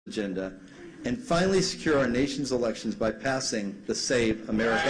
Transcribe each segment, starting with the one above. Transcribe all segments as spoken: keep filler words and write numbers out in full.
agenda, and finally secure our nation's elections by passing the Save America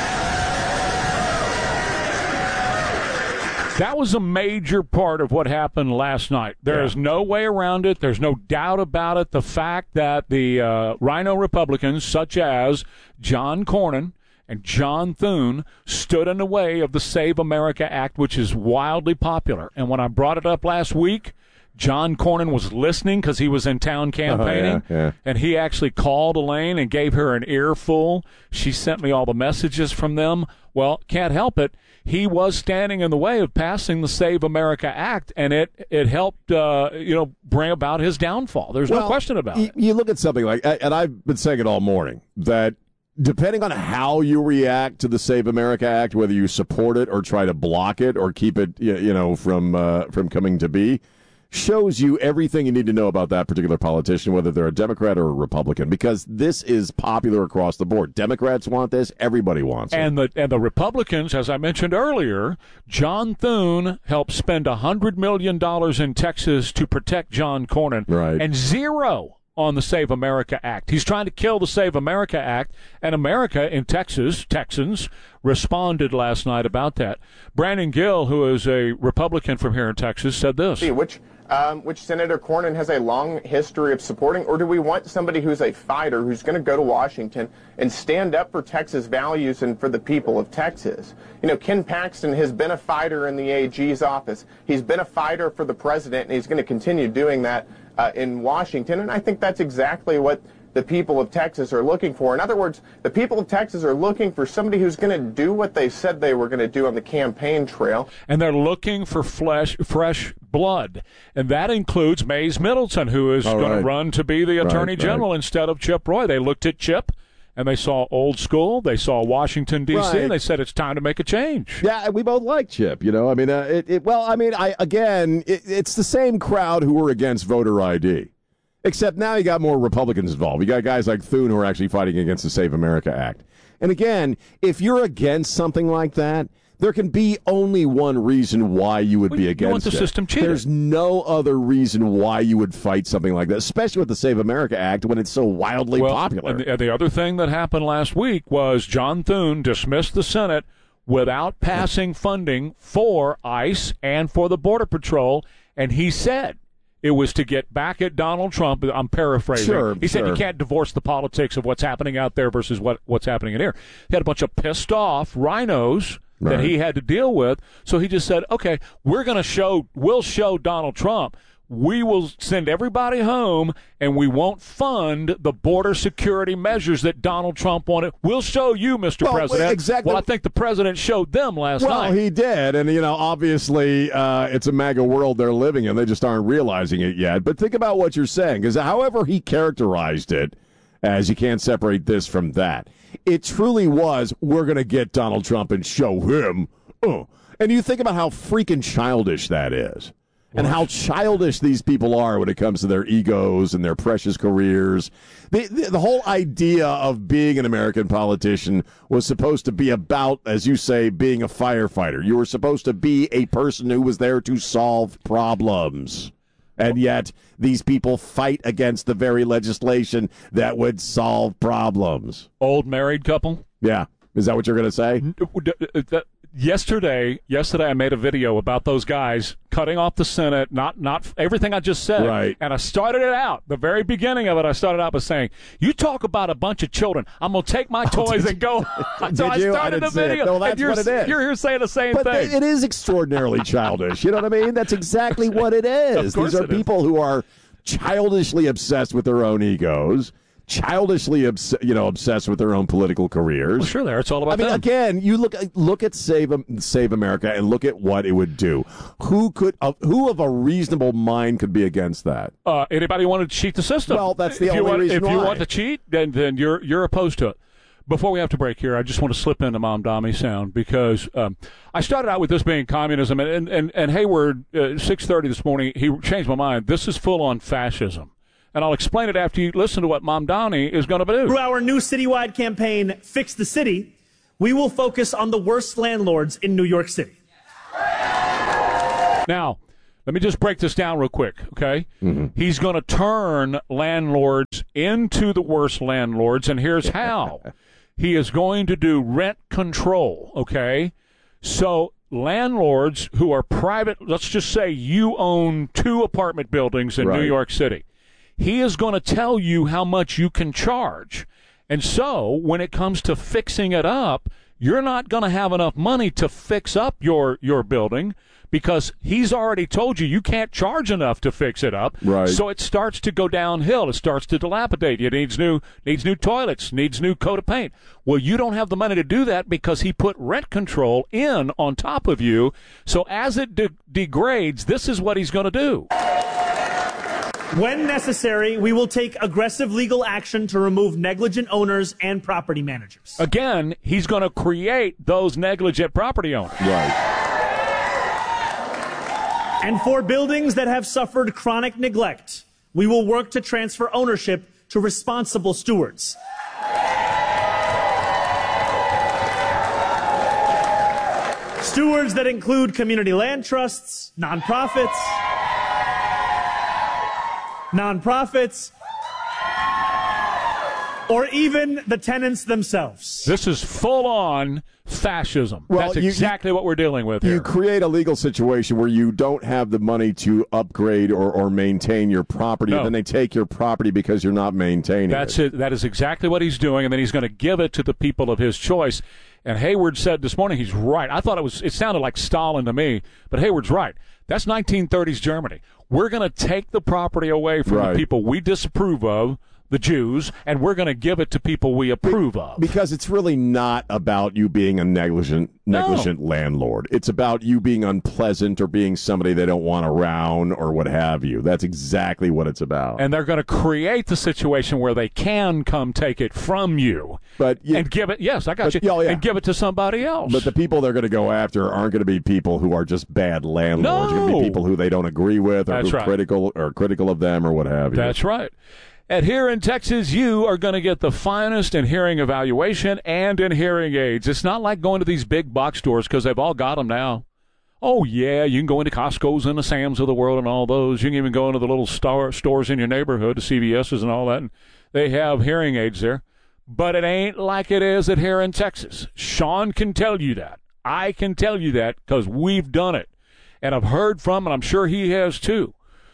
Act. That was a major part of what happened last night. There yeah. is no way around it. There's no doubt about it. The fact that the uh, Rhino Republicans, such as John Cornyn and John Thune, stood in the way of the Save America Act, which is wildly popular. And when I brought it up last week, John Cornyn was listening because he was in town campaigning, oh, yeah, yeah. and he actually called Elaine and gave her an earful. She sent me all the messages from them. Well, can't help it. He was standing in the way of passing the Save America Act, and it it helped uh, you know bring about his downfall. There's well, no question about y- it. You look at something like, and I've been saying it all morning, that depending on how you react to the Save America Act, whether you support it or try to block it or keep it you know from uh, from coming to be, shows you everything you need to know about that particular politician, whether they're a Democrat or a Republican, because this is popular across the board. Democrats want this. Everybody wants it. And the and the Republicans, as I mentioned earlier, John Thune helped spend one hundred million dollars in Texas to protect John Cornyn. Right. And zero on the Save America Act. He's trying to kill the Save America Act, and America in Texas, Texans, responded last night about that. Brandon Gill, who is a Republican from here in Texas, said this. Which Um, which Senator Cornyn has a long history of supporting, or do we want somebody who's a fighter, who's going to go to Washington and stand up for Texas values and for the people of Texas? You know, Ken Paxton has been a fighter in the A G's office. He's been a fighter for the president, and he's going to continue doing that uh, in Washington, and I think that's exactly what the people of Texas are looking for. In other words, the people of Texas are looking for somebody who's going to do what they said they were going to do on the campaign trail. And they're looking for flesh, fresh blood. And that includes Mays Middleton, who is oh, going right. to run to be the Attorney right, General right. instead of Chip Roy. They looked at Chip, and they saw old school. They saw Washington, D C, right. and they said it's time to make a change. Yeah, we both like Chip, you know. I mean, uh, it, it, well, I mean, I again, it, it's the same crowd who were against voter I D. Except now you got more Republicans involved. You got guys like Thune who are actually fighting against the Save America Act. And again, if you're against something like that, there can be only one reason why you would well, be against it. You want the it. system cheated. There's no other reason why you would fight something like that, especially with the Save America Act when it's so wildly well, popular. And the, and the other thing that happened last week was John Thune dismissed the Senate without passing funding for ICE and for the Border Patrol, and he said it was to get back at Donald Trump. I'm paraphrasing. Sure, he said sure. you can't divorce the politics of what's happening out there versus what, what's happening in here. He had a bunch of pissed off rhinos right. that he had to deal with. So he just said, okay, we're going to show, we'll show Donald Trump. We will send everybody home, and we won't fund the border security measures that Donald Trump wanted. We'll show you, Mister Well, President. exactly. Well, I think the president showed them last well, night. Well, he did. And, you know, obviously uh, it's a MAGA world they're living in. They just aren't realizing it yet. But think about what you're saying, because however he characterized it, as you can't separate this from that, it truly was, we're going to get Donald Trump and show him. Uh. And you think about how freaking childish that is. And how childish these people are when it comes to their egos and their precious careers. The, the, the whole idea of being an American politician was supposed to be about, as you say, being a firefighter. You were supposed to be a person who was there to solve problems. And yet, these people fight against the very legislation that would solve problems. Old married couple? Yeah. Is that what you're going to say? Yesterday, yesterday I made a video about those guys cutting off the Senate, not not everything I just said. Right. And I started it out, the very beginning of it, I started out by saying, you talk about a bunch of children, I'm going to take my toys oh, and go. Did so I you? started I the video. No, that's and you're, what it is. You're here saying the same but thing. It is extraordinarily childish. You know what I mean? That's exactly what it is. Of course These are it is. people who are childishly obsessed with their own egos, childishly obs- you know, obsessed with their own political careers. Well, sure, there. It's all about I mean, them. again, you look look at Save Save America and look at what it would do. Who could, uh, who of a reasonable mind could be against that? Uh, anybody want to cheat the system? Well, that's the if only you want, reason If you why. want to cheat, then then you're you're opposed to it. Before we have to break here, I just want to slip into Mom Dami sound because um, I started out with this being communism, and and and, and Hayward, uh, six thirty this morning, he changed my mind. This is full on fascism. And I'll explain it after you listen to what Mom Downey is going to do. Through our new citywide campaign, Fix the City, we will focus on the worst landlords in New York City. Now, Let me just break this down real quick, okay? Mm-hmm. He's going to turn landlords into the worst landlords, and here's how. He is going to do rent control, okay? So landlords who are private, let's just say you own two apartment buildings in Right. New York City. He is going to tell you how much you can charge. And so when it comes to fixing it up, you're not going to have enough money to fix up your, your building because he's already told you you can't charge enough to fix it up. Right. So it starts to go downhill. It starts to dilapidate. It needs new needs new toilets, needs new coat of paint. Well, you don't have the money to do that because he put rent control in on top of you. So as it de- degrades, this is what he's going to do. When necessary, we will take aggressive legal action to remove negligent owners and property managers. Again, he's going to create those negligent property owners. Right. And for buildings that have suffered chronic neglect, we will work to transfer ownership to responsible stewards. Stewards that include community land trusts, nonprofits, nonprofits, or even the tenants themselves. This is full-on fascism. Well, That's you- exactly what we're dealing with here. You create a legal situation where you don't have the money to upgrade or, or maintain your property. No. Then they take your property because you're not maintaining That's it. it. That is exactly what he's doing, and then he's going to give it to the people of his choice. And Hayward said this morning he's right. I thought it was. It sounded like Stalin to me, but Hayward's right. That's nineteen thirties Germany. We're going to take the property away from Right. the people we disapprove of, the Jews, and we're going to give it to people we approve of. Because it's really not about you being a negligent negligent landlord. It's about you being unpleasant or being somebody they don't want around or what have you. That's exactly what it's about. And they're going to create the situation where they can come take it from you, But you- and give it. Yes, I got But- you. oh, yeah. And give it to somebody else. But the people they're going to go after aren't going to be people who are just bad landlords. They're going to No. be people who they don't agree with or That's who are right. critical or critical of them or what have you. That's right. And here in Texas, you are going to get the finest in hearing evaluation and in hearing aids. It's not like going to these big box stores because they've all got them now. Oh, yeah, you can go into Costco's and the Sam's of the world and all those. You can even go into the little star stores in your neighborhood, the C V S's and all that, and they have hearing aids there. But it ain't like it is at here in Texas. Sean can tell you that. I can tell you that because we've done it. And I've heard from, and I'm sure he has too,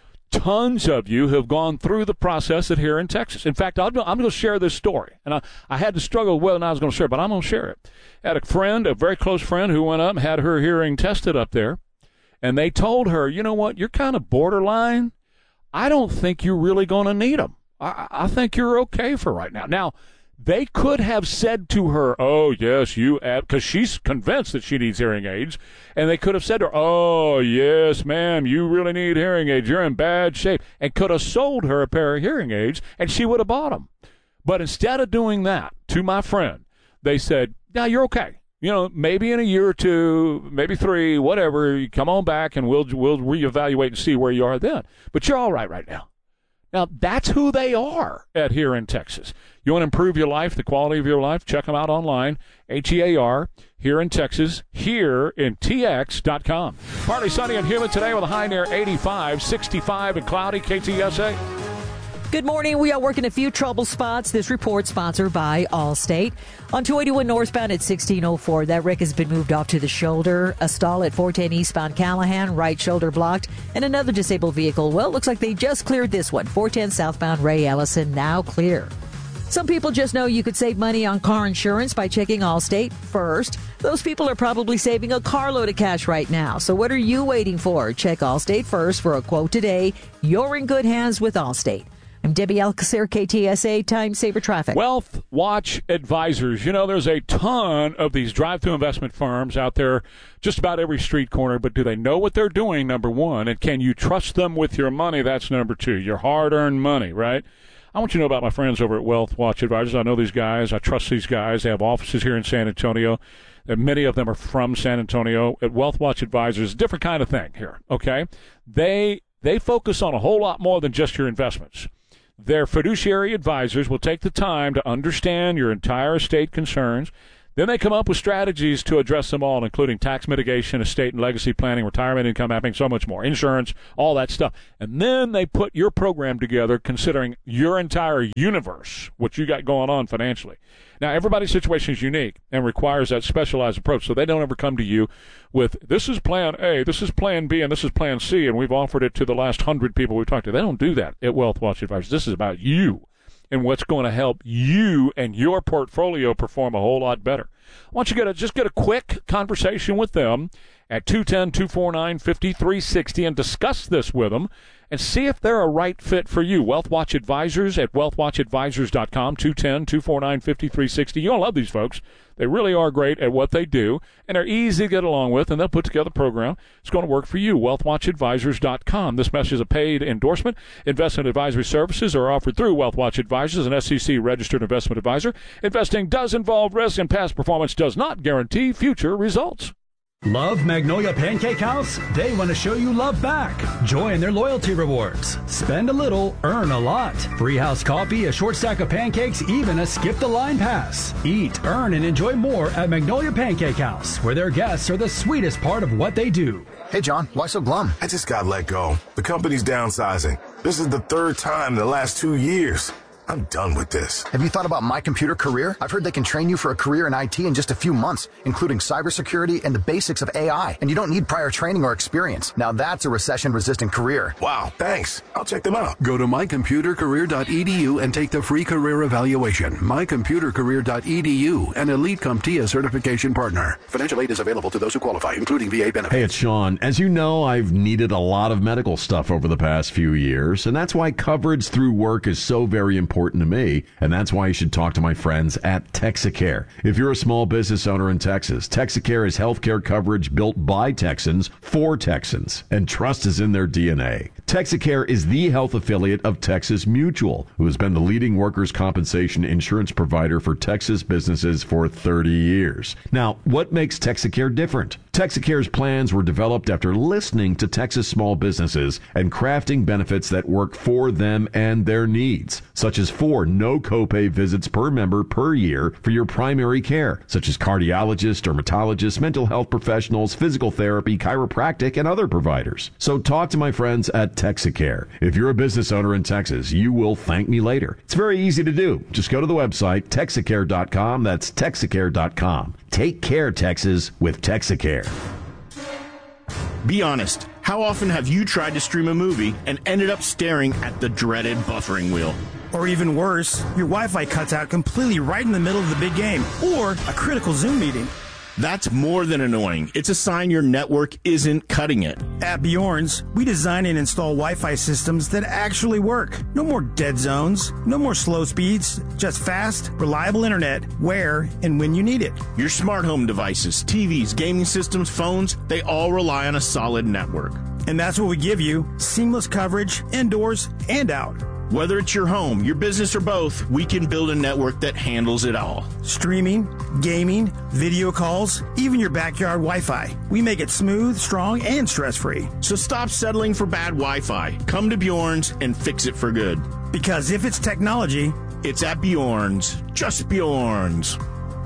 tons of you have gone through the process at here in Texas. In fact, I'll, I'm going to share this story. And I, I had to struggle with whether or not I was going to share it, but I'm going to share it. I had a friend, a very close friend, who went up and had her hearing tested up there. And they told her, you know what, you're kind of borderline. I don't think you're really going to need them. I, I think you're okay for right now. Now, they could have said to her, oh, yes, you, because she's convinced that she needs hearing aids. And they could have said to her, oh, yes, ma'am, you really need hearing aids. You're in bad shape. And could have sold her a pair of hearing aids, and she would have bought them. But instead of doing that to my friend, they said, yeah, you're okay. You know, maybe in a year or two, maybe three, whatever, you come on back and we'll we'll reevaluate and see where you are then. But you're all right right now. Now, that's who they are at here in Texas. You want to improve your life, the quality of your life? Check them out online, H E A R, here in Texas, here in T X dot com. Partly sunny and humid today with a high near eighty-five, sixty-five and cloudy, K T S A. Good morning. We are working a few trouble spots. This report sponsored by Allstate. On two eighty-one northbound at sixteen oh four, that wreck has been moved off to the shoulder. A stall at four ten eastbound Callahan, right shoulder blocked, and another disabled vehicle. Well, it looks like they just cleared this one. four ten southbound Ray Ellison, now clear. Some people just know you could save money on car insurance by checking Allstate first. Those people are probably saving a carload of cash right now. So what are you waiting for? Check Allstate first for a quote today. You're in good hands with Allstate. I'm Debbie Alcacer, K T S A, Time Saver Traffic. Wealth Watch Advisors. You know, there's a ton of these drive-through investment firms out there, just about every street corner, but do they know what they're doing, number one? And can you trust them with your money? That's number two, your hard-earned money, right? I want you to know about my friends over at Wealth Watch Advisors. I know these guys. I trust these guys. They have offices here in San Antonio. And many of them are from San Antonio. At Wealth Watch Advisors, different kind of thing here, okay? They they focus on a whole lot more than just your investments. Their fiduciary advisors will take the time to understand your entire estate concerns. Then they come up with strategies to address them all, including tax mitigation, estate and legacy planning, retirement income mapping, so much more, insurance, all that stuff. And then they put your program together considering your entire universe, what you got going on financially. Now, everybody's situation is unique and requires that specialized approach, so they don't ever come to you with, this is plan A, this is plan B, and this is plan C, and we've offered it to the last hundred people we've talked to. They don't do that at Wealth Watch Advisors. This is about you and what's going to help you and your portfolio perform a whole lot better. I want you to get a, just get a quick conversation with them at two one zero, two four nine, five three six zero and discuss this with them and see if they're a right fit for you. Wealth Watch Advisors at wealth watch advisors dot com, two one zero, two four nine, five three six zero. You'll love these folks. They really are great at what they do, and they're easy to get along with, and they'll put together a program. It's going to work for you. wealth watch advisors dot com. This message is a paid endorsement. Investment advisory services are offered through Wealth Watch Advisors, an S E C-registered investment advisor. Investing does involve risk, and past performance does not guarantee future results. Love Magnolia Pancake House? They want to show you love back. Join their loyalty rewards. Spend a little, earn a lot. Free house coffee, a short stack of pancakes, even a skip the line pass. Eat, earn, and enjoy more at Magnolia Pancake House, where their guests are the sweetest part of what they do. Hey, John, why so glum? I just got let go. The company's downsizing. This is the third time in the last two years. I'm done with this. Have you thought about My Computer Career? I've heard they can train you for a career in I T in just a few months, including cybersecurity and the basics of A I. And you don't need prior training or experience. Now that's a recession-resistant career. Wow, thanks. I'll check them out. Go to my computer career dot e d u and take the free career evaluation. my computer career dot e d u, an Elite CompTIA certification partner. Financial aid is available to those who qualify, including V A benefits. Hey, it's Sean. As you know, I've needed a lot of medical stuff over the past few years, and that's why coverage through work is so very important to me. And that's why you should talk to my friends at Texacare. If you're a small business owner in Texas, Texacare is healthcare coverage built by Texans for Texans, and trust is in their D N A. Texacare is the health affiliate of Texas Mutual, who has been the leading workers' compensation insurance provider for Texas businesses for thirty years. Now, what makes Texacare different? Texacare's plans were developed after listening to Texas small businesses and crafting benefits that work for them and their needs, such as four no copay visits per member per year for your primary care, such as cardiologists, dermatologists, mental health professionals, physical therapy, chiropractic, and other providers. So talk to my friends at Texacare. If you're a business owner in Texas, you will thank me later. It's very easy to do. Just go to the website, texacare dot com. That's texacare dot com. Take care, Texas, with Texacare. Be honest. How often have you tried to stream a movie and ended up staring at the dreaded buffering wheel? Or even worse, your Wi-Fi cuts out completely right in the middle of the big game, or a critical Zoom meeting. That's more than annoying. It's a sign your network isn't cutting it. At Bjorn's, we design and install Wi-Fi systems that actually work. No more dead zones, no more slow speeds, just fast, reliable internet where and when you need it. Your smart home devices, T Vs, gaming systems, phones, they all rely on a solid network. And that's what we give you, seamless coverage indoors and out. Whether it's your home, your business, or both, we can build a network that handles it all. Streaming, gaming, video calls, even your backyard Wi-Fi. We make it smooth, strong, and stress-free. So stop settling for bad Wi-Fi. Come to Bjorn's and fix it for good. Because if it's technology, it's at Bjorn's. Just Bjorn's.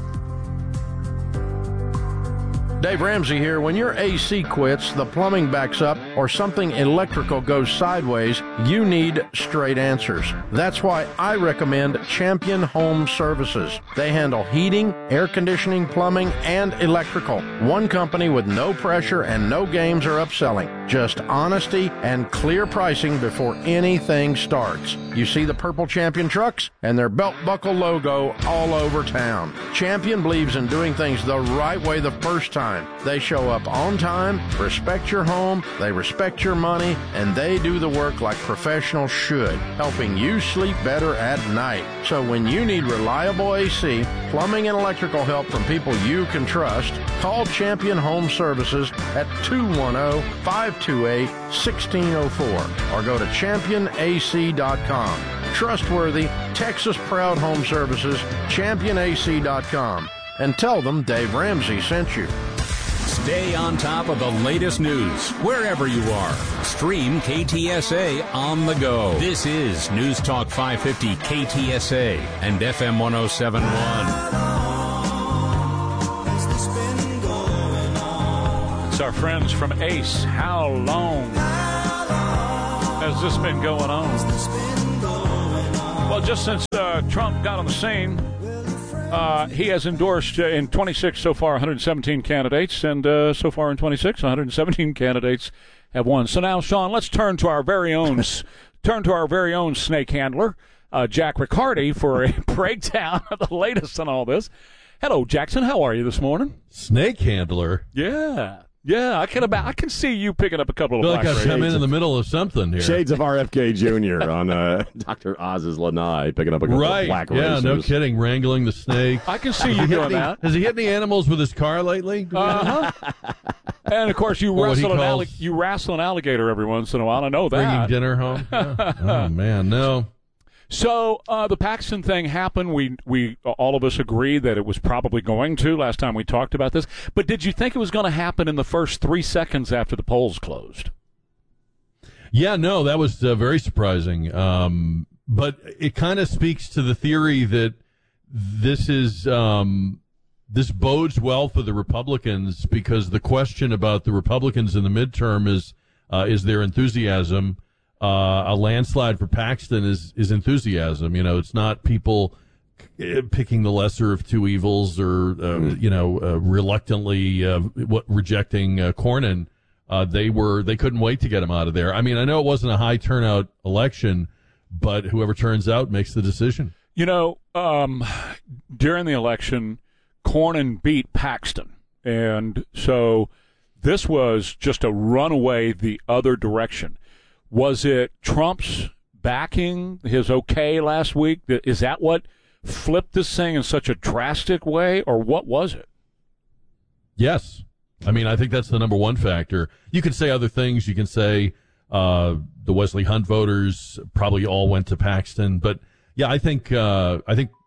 Dave Ramsey here. When your A C quits, the plumbing backs up, or something electrical goes sideways, you need straight answers. That's why I recommend Champion Home Services. They handle heating, air conditioning, plumbing, and electrical. One company with no pressure and no games or upselling. Just honesty and clear pricing before anything starts. You see the purple Champion trucks and their belt buckle logo all over town. Champion believes in doing things the right way the first time. They show up on time, respect your home, they respect your money, and they do the work like professionals should, helping you sleep better at night. So when you need reliable A C, plumbing, and electrical help from people you can trust, call Champion Home Services at two one zero, five two eight, one six zero four or go to champion a c dot com. Trustworthy, Texas-proud home services, champion a c dot com. And tell them Dave Ramsey sent you. Stay on top of the latest news wherever you are. Stream K T S A on the go. This is News Talk five fifty K T S A and F M one oh seven point one. our friends from Ace. How long has this been going on? Well, just since uh, Trump got on the scene, uh, he has endorsed uh, in twenty-six so far one hundred seventeen candidates, and uh, so far in twenty-six, one hundred seventeen candidates have won. So now, Sean, let's turn to our very own turn to our very own snake handler, uh, Jack Riccardi, for a breakdown of the latest on all this. Hello, Jackson. How are you this morning? Snake handler. Yeah. Yeah, I can about I can see you picking up a couple of I feel black like I've come in of, in the middle of something here. Shades of R F K Junior on uh, Doctor Oz's Lanai, picking up a couple right. of black yeah, racers. no kidding, wrangling the snake. I can see you doing any, that. Has he hit any animals with his car lately? Uh-huh. And, of course, you wrestle, an allig- you wrestle an alligator every once in a while. I know that. Bringing dinner home? Yeah. Oh, man, no. So uh, the Paxton thing happened. We we all of us agreed that it was probably going to last time we talked about this. But did you think it was going to happen in the first three seconds after the polls closed? Yeah, no, that was uh, very surprising. Um, but it kind of speaks to the theory that this is um, this bodes well for the Republicans, because the question about the Republicans in the midterm is uh, is their enthusiasm. Uh, a landslide for Paxton is, is enthusiasm. You know, it's not people picking the lesser of two evils or, uh, mm. you know, uh, reluctantly uh, what, rejecting uh, Cornyn. Uh, they were they couldn't wait to get him out of there. I mean, I know it wasn't a high turnout election, but whoever turns out makes the decision. You know, um, during the election, Cornyn beat Paxton. And so this was just a runaway the other direction. Was it Trump's backing, his okay last week? Is that what flipped this thing in such a drastic way, or what was it? Yes. I mean, I think that's the number one factor. You can say other things. You can say uh, the Wesley Hunt voters probably all went to Paxton. But, yeah, I think, uh, I think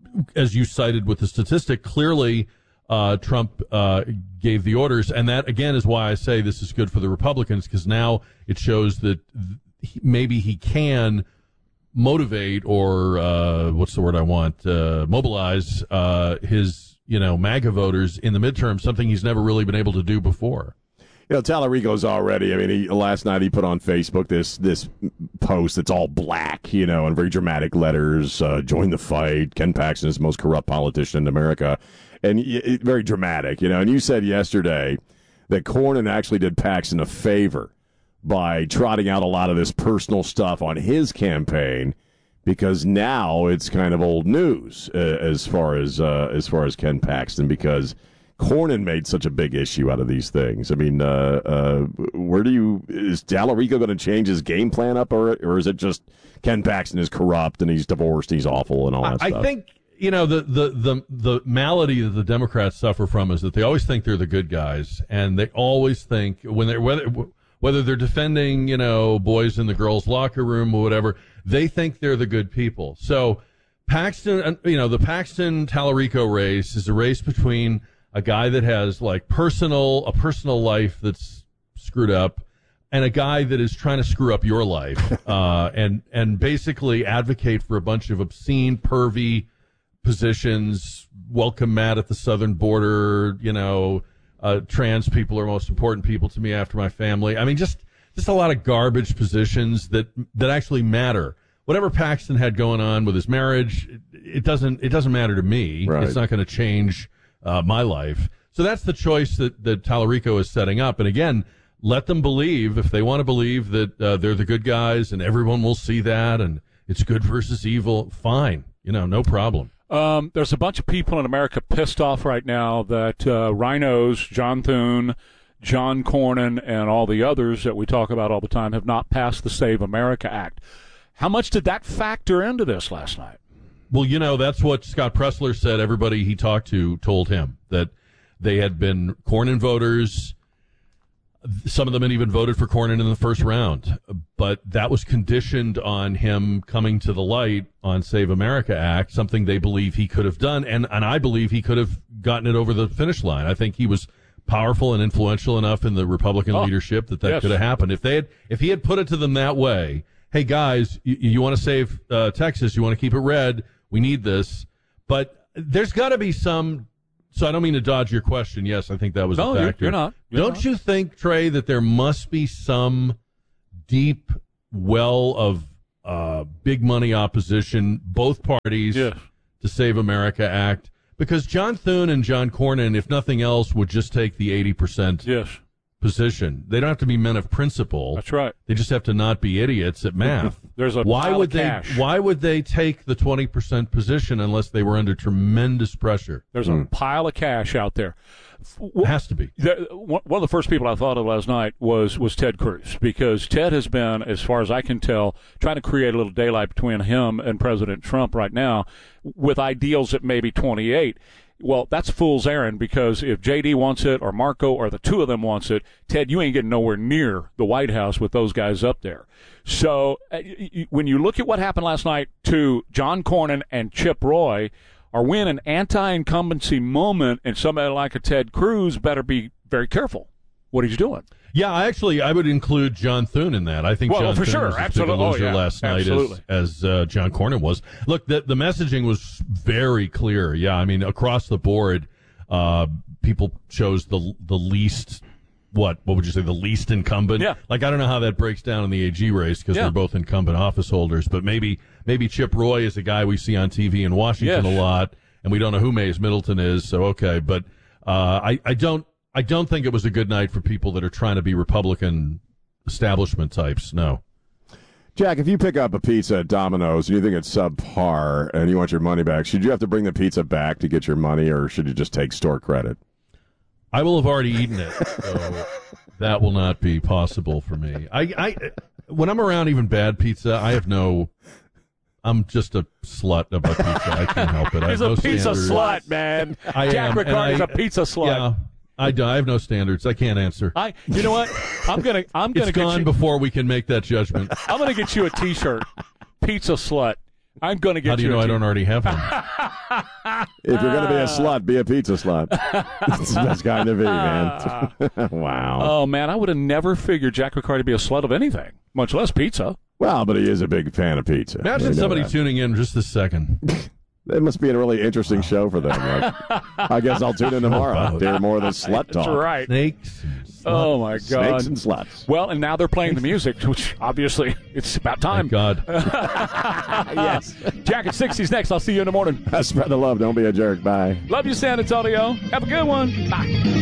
as you cited with the statistic, clearly uh, Trump uh, gave the orders. And that, again, is why I say this is good for the Republicans, because now it shows that th- maybe he can motivate or uh, what's the word I want, uh, mobilize uh, his, you know, MAGA voters in the midterm, something he's never really been able to do before. You know, Tallarico's already, I mean, he, last night he put on Facebook this this post that's all black, you know, and very dramatic letters, uh, join the fight, Ken Paxton is the most corrupt politician in America, and it, very dramatic, you know, and you said yesterday that Cornyn actually did Paxton a favor by trotting out a lot of this personal stuff on his campaign, because now it's kind of old news uh, as far as uh, as far as Ken Paxton, because Cornyn made such a big issue out of these things. I mean, uh, uh, where do you is Tallarico going to change his game plan up, or or is it just Ken Paxton is corrupt and he's divorced, he's awful, and all that I, stuff? I think, you know, the, the, the, the malady that the Democrats suffer from is that they always think they're the good guys, and they always think when they're whether whether they're defending, you know, boys in the girls' locker room or whatever, they think they're the good people. So Paxton, you know, the Paxton Tallarico race is a race between a guy that has like personal a personal life that's screwed up, and a guy that is trying to screw up your life, uh, and and basically advocate for a bunch of obscene, pervy positions. Welcome Matt at the southern border. You know, uh, trans people are most important people to me after my family. I mean, just just a lot of garbage positions that that actually matter. Whatever Paxton had going on with his marriage, it, it doesn't it doesn't matter to me. Right. It's not going to change uh, my life. So that's the choice that that Tallarico is setting up. And again, let them believe, if they want to believe that uh, they're the good guys and everyone will see that and it's good versus evil, fine. You know, no problem. Um, there's a bunch of people in America pissed off right now that uh, rhinos, John Thune, John Cornyn, and all the others that we talk about all the time have not passed the Save America Act. How much did that factor into this last night? Well, you know, that's what Scott Pressler said. Everybody he talked to told him that they had been Cornyn voters. Some of them had even voted for Cornyn in the first round, but that was conditioned on him coming to the light on Save America Act, something they believe he could have done, and, and I believe he could have gotten it over the finish line. I think he was powerful and influential enough in the Republican oh, leadership that that yes. could have happened. If they had, if he had put it to them that way, hey guys, you, you want to save uh, Texas, you want to keep it red, we need this, but there's got to be some So I don't mean to dodge your question. Yes, I think that was no, a factor. You're not. You're don't not. you think, Trey, that there must be some deep well of uh, big money opposition, both parties, yes. to Save America Act? Because John Thune and John Cornyn, if nothing else, would just take the eighty percent yes. position. They don't have to be men of principle. That's right. They just have to not be idiots at math. There's a why pile would of they? cash. Why would they take the twenty percent position unless they were under tremendous pressure? There's mm. a pile of cash out there. It has to be. The, one of the first people I thought of last night was was Ted Cruz, because Ted has been, as far as I can tell, trying to create a little daylight between him and President Trump right now, with ideals at maybe twenty-eight. Well, that's a fool's errand, because if J D wants it or Marco or the two of them wants it, Ted, you ain't getting nowhere near the White House with those guys up there. So uh, when you look at what happened last night to John Cornyn and Chip Roy, are we in an anti-incumbency moment, and somebody like a Ted Cruz better be very careful what he's doing? Yeah, I actually, I would include John Thune in that. I think well, John for Thune sure. was as Absolutely. big a loser oh, yeah. last night Absolutely. as, as uh, John Cornyn was. Look, the, the messaging was very clear. Yeah, I mean, across the board, uh, people chose the the least, what, what would you say, the least incumbent? Yeah. Like, I don't know how that breaks down in the A G race, because yeah. they're both incumbent office holders, but maybe maybe Chip Roy is a guy we see on T V in Washington yes. a lot, and we don't know who Mays Middleton is, so okay, but uh, I, I don't I don't think it was a good night for people that are trying to be Republican establishment types. No. Jack, if you pick up a pizza at Domino's and you think it's subpar and you want your money back, should you have to bring the pizza back to get your money, or should you just take store credit? I will have already eaten it, so that will not be possible for me. I, I, when I'm around even bad pizza, I have no. I'm just a slut about pizza. I can't help it. I He's have a no pizza standards. slut, man. I Jack am, Ricard is I, a pizza slut. Yeah, I, do, I have no standards. I can't answer. I, you know what? I'm gonna, I'm gonna It's get gone you, before we can make that judgment. I'm gonna get you a T-shirt, pizza slut. I'm gonna get. How do you you know a I don't already have one? If you're going to be a slut, be a pizza slut. It's the best kind to be, man. Wow. Oh man, I would have never figured Jack Ricard to be a slut of anything, much less pizza. Well, but he is a big fan of pizza. Imagine We know somebody that. tuning in just a second. It must be a really interesting show for them. Like, I guess I'll tune in tomorrow. Hear more of the slut talk. That's right. Snakes. and sluts. Oh my God. Snakes and sluts. Well, and now they're playing the music, which obviously it's about time. Thank God. Yes. Jack at sixty's next. I'll see you in the morning. Spread the love. Don't be a jerk. Bye. Love you, San Antonio. Have a good one. Bye.